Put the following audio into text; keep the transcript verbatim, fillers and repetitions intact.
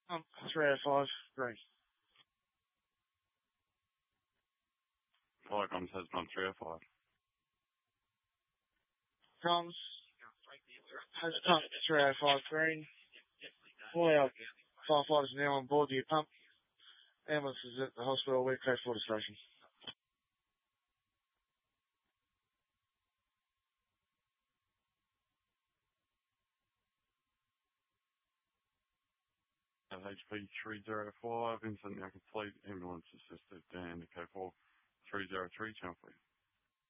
Um, three oh five, green. Fire comms has on three oh five. Comms, has pump three oh five, green. All our firefighters are now on board the pump. Ambulance is at the hospital, West Coast Water Station. H P three oh five, incident now complete, ambulance assisted, and Echo four three oh three, channel please.